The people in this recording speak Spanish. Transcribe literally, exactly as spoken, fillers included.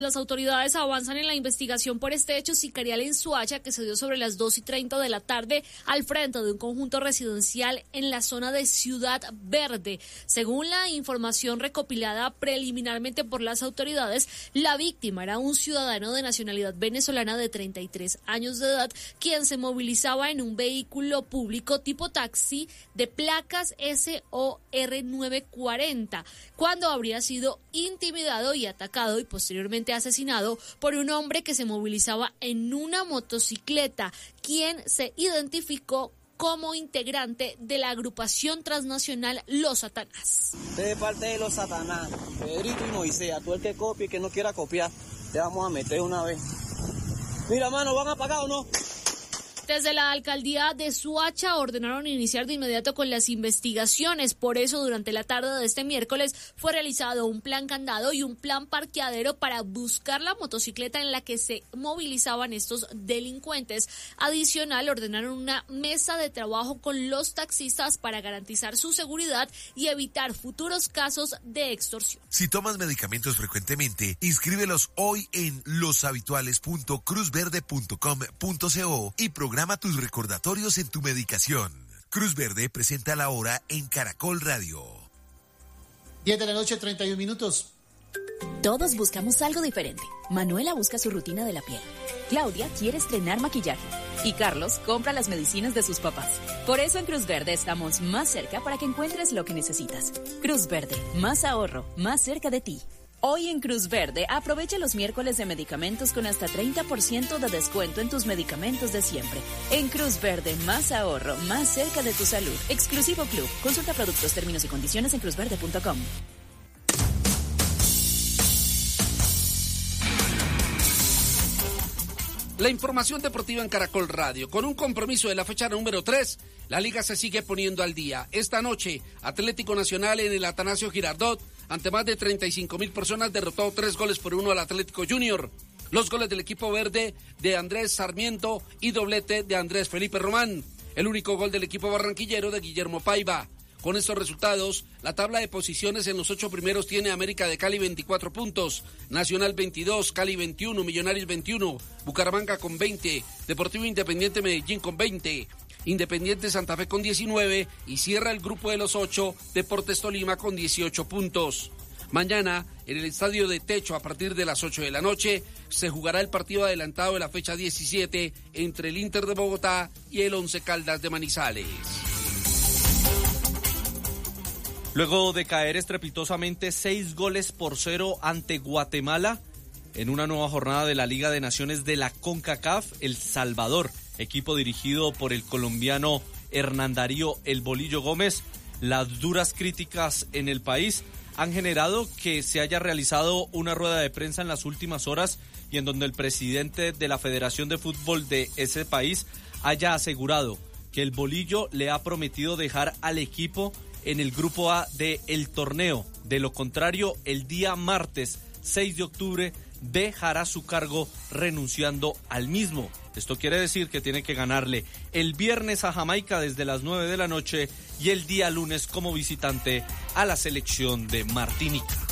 Las autoridades avanzan en la investigación por este hecho sicarial en Soacha que se dio sobre las dos y treinta de la tarde al frente de un conjunto residencial en la zona de Ciudad Verde. Según la información recopilada preliminarmente por las autoridades, la víctima era un ciudadano de nacionalidad venezolana de treinta y tres años de edad, quien se movilizaba en un vehículo público tipo taxi de placas S O R nueve cuarenta, cuando habría sido intimidado y atacado y posteriormente asesinado por un hombre que se movilizaba en una motocicleta, quien se identificó como integrante de la agrupación transnacional Los Satanás. De parte de Los Satanás, Pedrito y Moisés, a tú el que copie y que no quiera copiar, te vamos a meter una vez. Mira, mano, ¿van a pagar o no? Desde la alcaldía de Soacha ordenaron iniciar de inmediato con las investigaciones. Por eso, durante la tarde de este miércoles fue realizado un plan candado y un plan parqueadero para buscar la motocicleta en la que se movilizaban estos delincuentes. Adicional, ordenaron una mesa de trabajo con los taxistas para garantizar su seguridad y evitar futuros casos de extorsión. Si tomas medicamentos frecuentemente, inscríbelos hoy en loshabituales punto cruz verde punto com punto co y programa tus recordatorios en tu medicación. Cruz Verde presenta la hora en Caracol Radio. diez de la noche, treinta y un minutos. Todos buscamos algo diferente. Manuela busca su rutina de la piel. Claudia quiere estrenar maquillaje. Y Carlos compra las medicinas de sus papás. Por eso en Cruz Verde estamos más cerca para que encuentres lo que necesitas. Cruz Verde, más ahorro, más cerca de ti. Hoy en Cruz Verde, aprovecha los miércoles de medicamentos con hasta treinta por ciento de descuento en tus medicamentos de siempre. En Cruz Verde, más ahorro, más cerca de tu salud. Exclusivo Club. Consulta productos, términos y condiciones en cruz verde punto com. La información deportiva en Caracol Radio. Con un compromiso de la fecha número tres, la liga se sigue poniendo al día. Esta noche, Atlético Nacional en el Atanasio Girardot, ante más de treinta y cinco mil personas, derrotó tres goles por uno al Atlético Junior. Los goles del equipo verde de Andrés Sarmiento y doblete de Andrés Felipe Román. El único gol del equipo barranquillero de Guillermo Paiva. Con estos resultados, la tabla de posiciones en los ocho primeros tiene América de Cali veinticuatro puntos, Nacional veintidós, Cali veintiuno, Millonarios veintiuno, Bucaramanga con veinte, Deportivo Independiente Medellín con veinte, Independiente Santa Fe con diecinueve y cierra el grupo de los ocho, Deportes Tolima con dieciocho puntos. Mañana, en el Estadio de Techo, a partir de las ocho de la noche, se jugará el partido adelantado de la fecha diecisiete entre el Inter de Bogotá y el Once Caldas de Manizales. Luego de caer estrepitosamente seis goles por cero ante Guatemala, en una nueva jornada de la Liga de Naciones de la CONCACAF, El Salvador, equipo dirigido por el colombiano Hernán Darío El Bolillo Gómez, las duras críticas en el país han generado que se haya realizado una rueda de prensa en las últimas horas y en donde el presidente de la Federación de Fútbol de ese país haya asegurado que el Bolillo le ha prometido dejar al equipo en el grupo A del torneo. De lo contrario, el día martes seis de octubre dejará su cargo renunciando al mismo. Esto quiere decir que tiene que ganarle el viernes a Jamaica desde las nueve de la noche y el día lunes como visitante a la selección de Martinica.